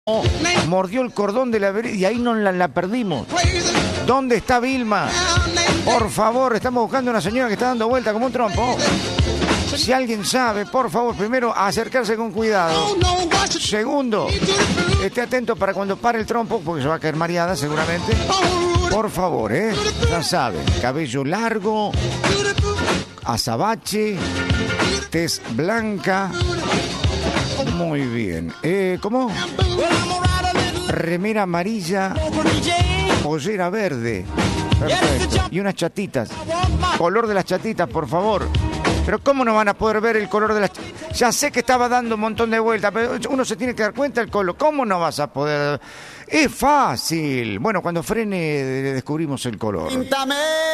Mordió el cordón de la vereda y ahí no la perdimos. ¿Dónde está Vilma? Por favor, estamos buscando a una señora que está dando vuelta como un trompo. Si alguien sabe, por favor, primero, acercarse con cuidado. Segundo, esté atento para cuando pare el trompo, porque se va a caer mareada seguramente. Por favor, ya sabe, cabello largo, azabache, tez blanca. Muy bien. ¿Cómo? Remera amarilla, pollera verde. Perfecto. Y unas chatitas. Color de las chatitas, por favor. Pero ¿cómo no van a poder ver el color de las chatitas? Ya sé que estaba dando un montón de vueltas, pero uno se tiene que dar cuenta del color. ¿Cómo no vas a poder? Es fácil. Bueno, cuando frene descubrimos el color.